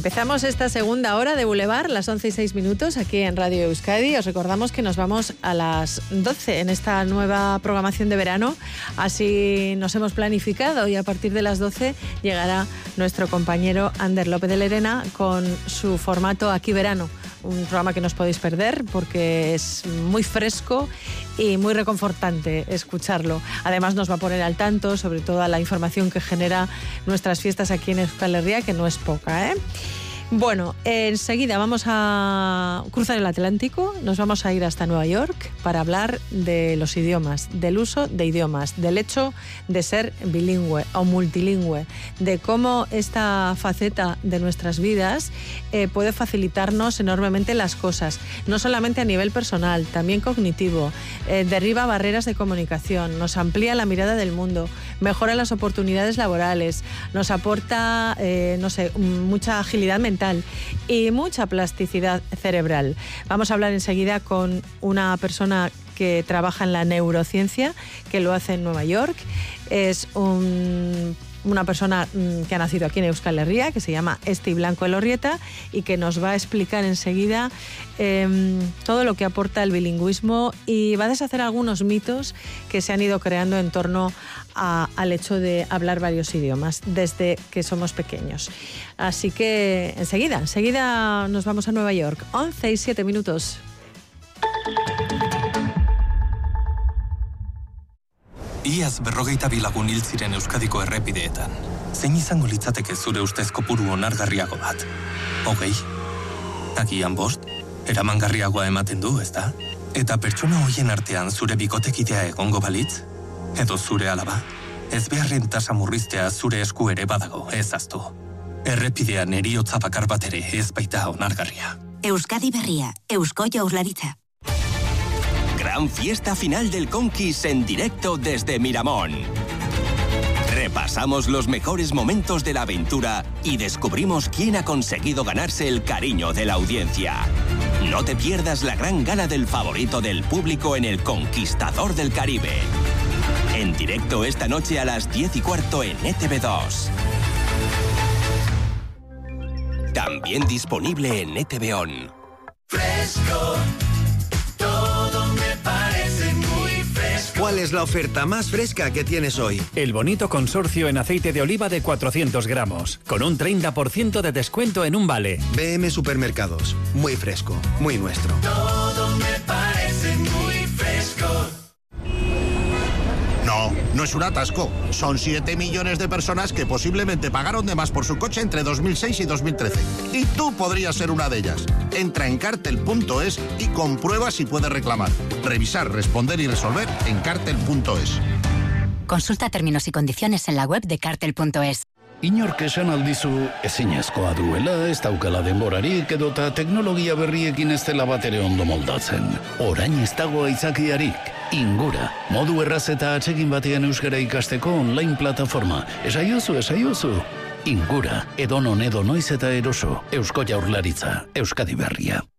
Empezamos esta segunda hora de Boulevard, las 11:06, aquí en Radio Euskadi. Os recordamos que nos vamos a las 12 en esta nueva programación de verano. Así nos hemos planificado y a partir de las 12 llegará nuestro compañero Ander López de Lerena con su formato Aquí Verano. Un programa que no os podéis perder porque es muy fresco y muy reconfortante escucharlo. Además nos va a poner al tanto sobre toda la información que genera nuestras fiestas aquí en Euskal Herria, que no es poca, ¿eh? Bueno, enseguida vamos a cruzar el Atlántico, nos vamos a ir hasta Nueva York para hablar de los idiomas, del uso de idiomas, del hecho de ser bilingüe o multilingüe, de cómo esta faceta de nuestras vidas puede facilitarnos enormemente las cosas, no solamente a nivel personal, también cognitivo, derriba barreras de comunicación, nos amplía la mirada del mundo, mejora las oportunidades laborales, nos aporta, mucha agilidad mental y mucha plasticidad cerebral. Vamos a hablar enseguida con una persona que trabaja en la neurociencia, que lo hace en Nueva York. Es una persona que ha nacido aquí en Euskal Herria, que se llama Esti Blanco Elorrieta y que nos va a explicar enseguida todo lo que aporta el bilingüismo y va a deshacer algunos mitos que se han ido creando en torno al hecho de hablar varios idiomas desde que somos pequeños. Así que enseguida nos vamos a Nueva York. 11:07. Iaz 42 lagun hil ziren Euskadiko errepideetan. Zein izango litzateke zure ustez kopuru onargarriago bat? 20? Agian 5? Eramangarriagoa ematen du, ezta? Eta pertsona horien artean zure bikotekidea egongo balitz? Edo zure alaba? Ez beharren tasa murriztea zure esku ere badago, ez aztu. Errepidean heriotza bakar bat ere ez baita onargarria. Euskadi Berria, Eusko Jaurlaritza. Gran fiesta final del Conquis en directo desde Miramón. Repasamos los mejores momentos de la aventura y descubrimos quién ha conseguido ganarse el cariño de la audiencia. No te pierdas la gran gala del favorito del público en El Conquistador del Caribe. En directo esta noche a las 10:15 en ETV2. También disponible en ETV On. Fresco. ¿Cuál es la oferta más fresca que tienes hoy? El bonito consorcio en aceite de oliva de 400 gramos, con un 30% de descuento en un vale. BM Supermercados. Muy fresco, muy nuestro. Todo me parece muy fresco. No es un atasco. Son 7 millones de personas que posiblemente pagaron de más por su coche entre 2006 y 2013. Y tú podrías ser una de ellas. Entra en cartel.es y comprueba si puedes reclamar. Revisar, responder y resolver en cartel.es. Consulta términos y condiciones en la web de cartel.es. Inork esan aldizu ezinezkoa duela, ez daukala denborarik edota teknologia berriekin ez dela batere ondo moldatzen. Orain ez dago aitzakiarik. Ingura, modu erraz eta atsegin batean euskara ikasteko online plataforma. Esaiozu. Ingura, edonon edo noiz eta eroso. Eusko Jaurlaritza, Euskadi Berria.